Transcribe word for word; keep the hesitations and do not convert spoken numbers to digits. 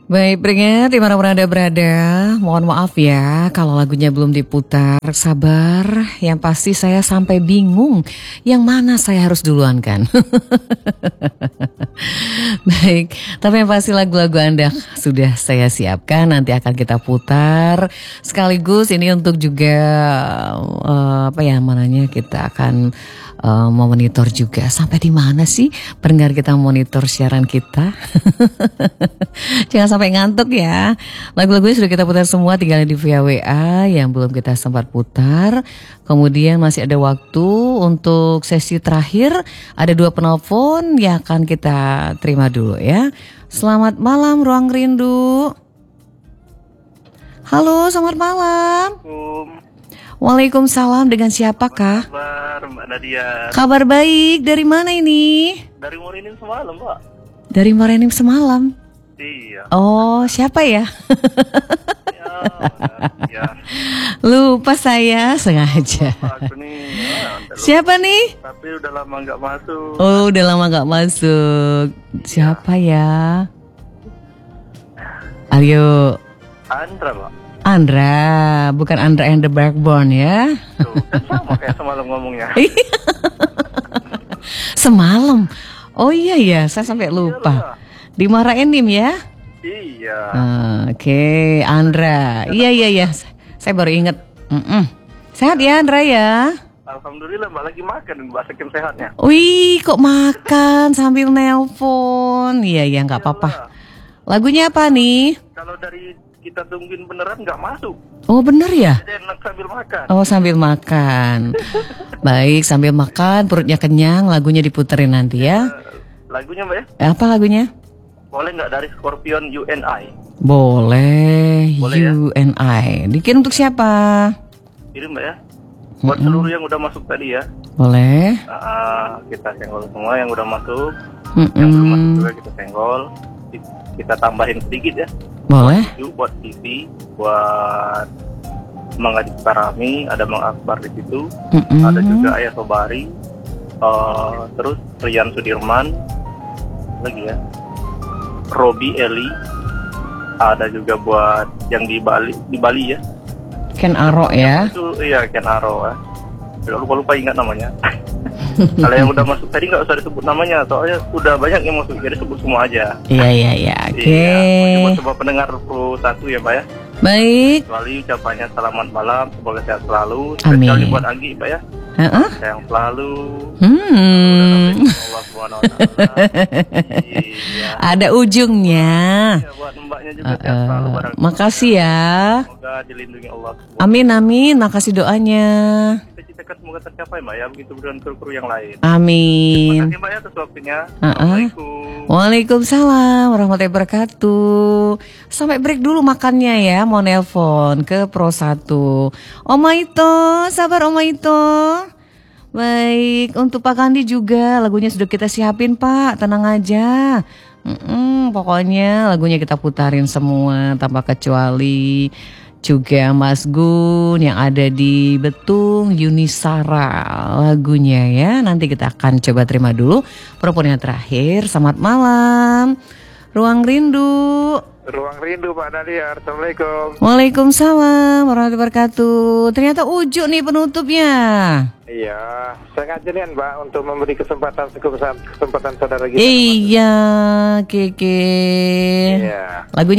Baik, peringat dimanapun Anda berada, mohon maaf ya kalau lagunya belum diputar, sabar, yang pasti saya sampai bingung yang mana saya harus duluan kan. Baik, tapi yang pasti lagu-lagu Anda sudah saya siapkan, nanti akan kita putar. Sekaligus ini untuk juga, uh, apa ya mananya, kita akan uh, memonitor juga sampai di mana sih pendengar kita monitor siaran kita. Jangan sampai ngantuk ya. Lagu-lagunya sudah kita putar semua, tinggal di via W A yang belum kita sempat putar. Kemudian masih ada waktu untuk sesi terakhir. Ada dua penelpon yang akan kita terima dulu ya. Selamat malam Ruang Rindu. Halo, selamat malam. Waalaikumsalam, dengan siapakah? Kabar Mbak Nadia. Kabar baik, dari mana ini? Dari Morinim semalam Mbak. Dari Morinim semalam? Iya. Oh, siapa ya? Ya, ya. Lupa saya sengaja. Aku nih, ya, Siapa nih? tapi udah lama nggak masuk. Oh, udah lama gak masuk. Siapa ya? Ayo. Andra Mbak. Andra, bukan Andra and the Backbone ya? Tuh, kan sama kayak semalam ngomongnya. Semalam. Oh iya ya, saya sampai lupa. Dimarahin Nim ya? Iya. Oke, okay. Andra. Iya iya iya. Saya baru inget. Mm-mm. Sehat ya Andra ya? Alhamdulillah Mbak, lagi makan Mbak, saking sehatnya. Wih, kok makan sambil nelpon? Iya iya, nggak apa-apa. Lagunya apa nih? Kalau dari kita tungguin beneran nggak masuk. Oh bener ya? Jadi enak sambil makan. Oh sambil makan. Baik, sambil makan perutnya kenyang, lagunya diputerin nanti ya. Lagunya Mbak ya? Apa lagunya? Boleh nggak dari Scorpion U N I? Boleh, Boleh U N I. Dikirim untuk siapa? Kirim Mbak ya. Buat Mm-mm. seluruh yang udah masuk tadi ya. Boleh. Ah, kita senggol semua yang udah masuk. Mm-mm. Yang belum masuk juga kita senggol. Kita tambahin sedikit ya. Boleh. Itu buat T V, buat Mang Adi Parami, ada Mang Akbar di situ. Mm-mm. Ada juga Ayah Sobari. Uh, terus Rian Sudirman. Lagi ya. Robi Eli. Ada juga buat yang di Bali, di Bali ya. Ken Aro ya. Itu iya Ken Aro ya. Tidak lupa-lupa ingat namanya. Kalau yang udah masuk tadi nggak usah disebut namanya, soalnya udah banyak yang masuk, jadi sebut semua aja. Iya iya iya. Oke. Iya, coba pendengar pro satu ya Pak ya. Baik. Selalu ucapannya selamat malam, semoga sehat selalu. Amin. Spesial buat Anggi Pak ya. Uh-uh. Sayang selalu. Hmm. Allah Subhanahu wa taala. Iya. Ada ujungnya. Ya, buat mbaknya juga Uh, sehat selalu uh, barang. makasih ya. Semoga dilindungi Allah. Amin amin. Makasih doanya. Cita-citakan semoga tercapai Mbak ya, begitu dengan kru-kru yang lain. Amin. Terima kasih Mbak ya atas waktunya. Uh-uh. Assalamualaikum. Waalaikumsalam warahmatullahi wabarakatuh. Sampai break dulu makannya ya. Mau nelpon ke Pro satu. Om Maito, sabar Om Maito. Baik, untuk Pak Kandi juga lagunya sudah kita siapin Pak, tenang aja. Mm-mm, pokoknya lagunya kita putarin semua tanpa kecuali. Juga Mas Gun yang ada di Betung, Yunisara lagunya ya. Nanti kita akan coba terima dulu proposalnya terakhir. Selamat malam Ruang Rindu. Ruang Rindu Pak Nadia, Assalamualaikum. Waalaikumsalam warahmatullahi wabarakatuh. Ternyata Ujuk nih penutupnya. Iya, sengaja nih Mbak untuk memberi kesempatan kesempatan saudara kita. Iya, Keke. Iya. Lagunya